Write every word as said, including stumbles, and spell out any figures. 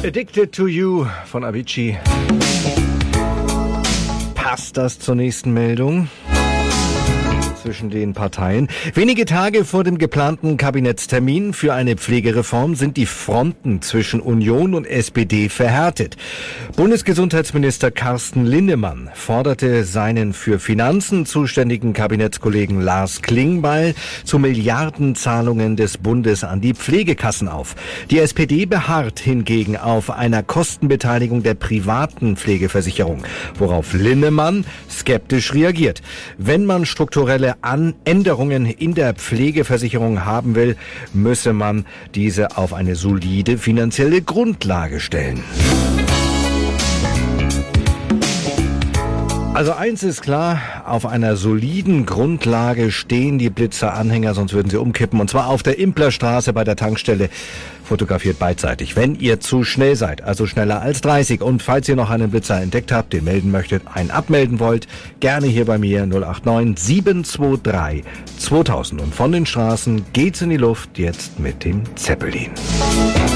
Addicted to You von Avicii. Passt das zur nächsten Meldung? Zwischen den Parteien. Wenige Tage vor dem geplanten Kabinettstermin für eine Pflegereform sind die Fronten zwischen Union und S P D verhärtet. Bundesgesundheitsminister Carsten Linnemann forderte seinen für Finanzen zuständigen Kabinettskollegen Lars Klingbeil zu Milliardenzahlungen des Bundes an die Pflegekassen auf. Die S P D beharrt hingegen auf einer Kostenbeteiligung der privaten Pflegeversicherung, worauf Linnemann skeptisch reagiert. Wenn man strukturelle an Änderungen in der Pflegeversicherung haben will, müsse man diese auf eine solide finanzielle Grundlage stellen. Also eins ist klar, auf einer soliden Grundlage stehen die Blitzer-Anhänger, sonst würden sie umkippen. Und zwar auf der Implerstraße bei der Tankstelle, fotografiert beidseitig. Wenn ihr zu schnell seid, also schneller als dreißig, und falls ihr noch einen Blitzer entdeckt habt, den melden möchtet, einen abmelden wollt, gerne hier bei mir null acht neun sieben zwei drei zweitausend. Und von den Straßen geht's in die Luft jetzt mit dem Zeppelin.